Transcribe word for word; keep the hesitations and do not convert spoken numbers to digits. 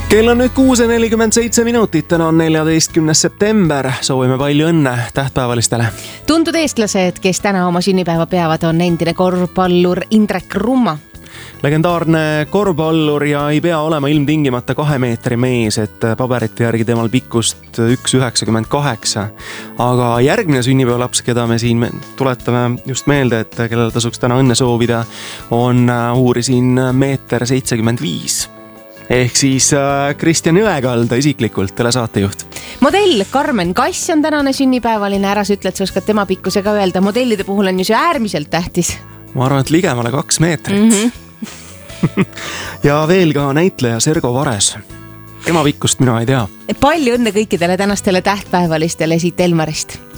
Kell on nüüd kuus ja nelikümmend seitse minutit, täna on neljateistkümnes september, soovime palju õnne tähtpäevalistele. Tuntud eestlased, kes täna oma sünnipäeva peavad, on endine korvpallur Indrek Rumma. Legendaarne korvpallur ja ei pea olema ilmtingimata kahe meetri mees, et paberite järgi temal pikkust üks üheksakümmend kaheksa. Aga järgmine sünnipäevalaps, keda me siin tuletame just meelde, et kellele tasuks täna õnne soovida, on uurisin meeter seitsekümmend viis. Ehk siis Kristjan Jõekalda isiklikult, tele saatejuht. Modell Karmen Kass on tänane sünnipäevaline, ära sa ütled, sa oskad tema pikkusega öelda. Modellide puhul on ju see äärmiselt tähtis. Ma arvan, et ligemale kaks meetrit. Mm-hmm. Ja veel ka näitleja Sergo Vares. Tema pikkust mina ei tea. Palju õnne kõikidele tänastele tähtpäevalistele siit Elmarist.